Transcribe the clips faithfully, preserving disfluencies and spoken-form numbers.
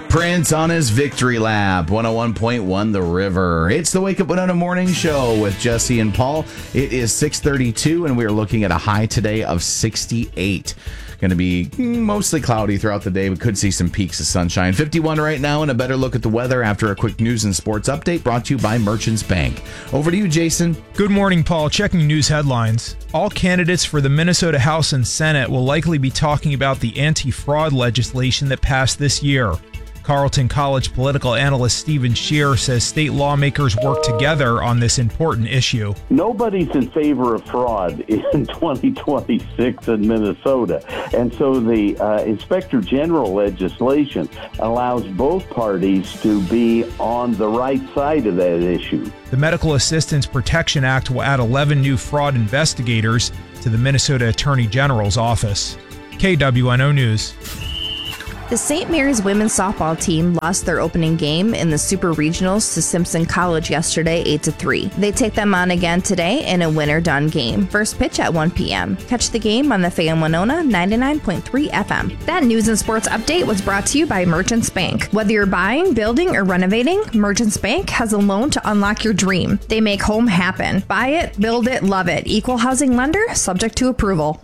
Prince on his victory lap, one oh one point one The River. It's the Wake Up Winona Morning Show with Jesse and Paul. It is six thirty-two, and we are looking at a high today of sixty-eight. Going to be mostly cloudy throughout the day. We could see some peaks of sunshine. fifty-one right now, and a better look at the weather after a quick news and sports update brought to you by Merchants Bank. Over to you, Jason. Good morning, Paul. Checking news headlines. All candidates for the Minnesota House and Senate will likely be talking about the anti-fraud legislation that passed this year. Carleton College political analyst Stephen Scheer says state lawmakers work together on this important issue. Nobody's in favor of fraud in twenty twenty-six in Minnesota. And so the uh, Inspector General legislation allows both parties to be on the right side of that issue. The Medical Assistance Protection Act will add eleven new fraud investigators to the Minnesota Attorney General's office. K W N O News. The Saint Mary's women's softball team lost their opening game in the Super Regionals to Simpson College yesterday, eight to three. They take them on again today in a winner-done game. First pitch at one p.m. Catch the game on the Fan Winona ninety-nine point three F M. That news and sports update was brought to you by Merchants Bank. Whether you're buying, building, or renovating, Merchants Bank has a loan to unlock your dream. They make home happen. Buy it, build it, love it. Equal housing lender, subject to approval.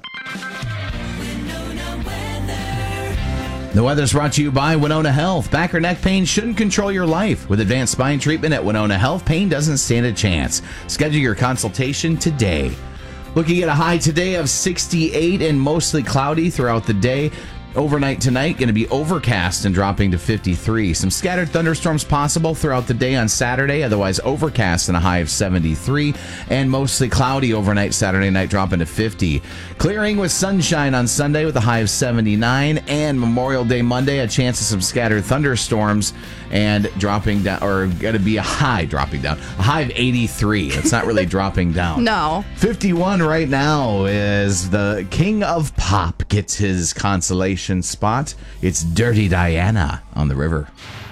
The weather's brought to you by Winona Health. Back or neck pain shouldn't control your life. With advanced spine treatment at Winona Health, pain doesn't stand a chance. Schedule your consultation today. Looking at a high today of sixty-eight and mostly cloudy throughout the day. Overnight tonight, going to be overcast and dropping to fifty-three. Some scattered thunderstorms possible throughout the day on Saturday, otherwise overcast and a high of seventy-three, and mostly cloudy overnight Saturday night, dropping to fifty. Clearing with sunshine on Sunday with a high of seventy-nine, and Memorial Day Monday, a chance of some scattered thunderstorms and dropping down, or going to be a high dropping down, a high of eighty-three. It's not really dropping down. No. fifty-one right now is the King of Pop gets his consolation spot. It's Dirty Diana on the River.